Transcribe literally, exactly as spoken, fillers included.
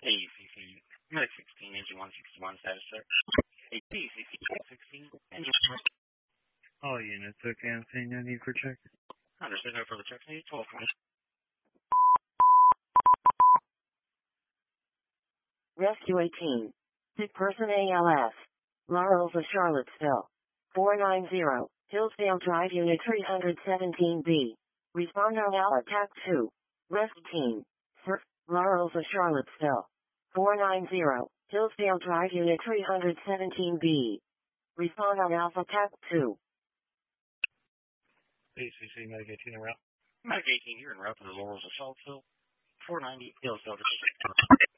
A C C, Medic sixteen, Engine one sixty-one, status, sir. A C C sixteen, Engine one. All units, okay, I'm saying no need for check. Understood, no further checks needed, twelve twenty. Rescue eighteen. Sick person A L S. Laurels of Charlottesville. four nine zero, Hillsdale Drive, Unit three seventeen B. Respond on L Attack two. Rest team. Sir, Laurels of Charlottesville. four nine zero, Hillsdale Drive, Unit three seventeen B. Respond on Alpha Attack two. A C C, Medic eighteen en route. Medic eighteen, you're en route to the Laurels of Charlottesville. four ninety, Hillsdale Drive.